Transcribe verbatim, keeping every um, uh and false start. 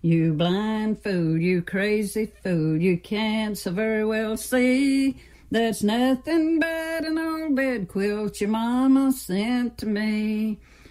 You blind fool, you crazy fool, you can't so very well see. That's nothing but an old bed quilt your mama sent to me.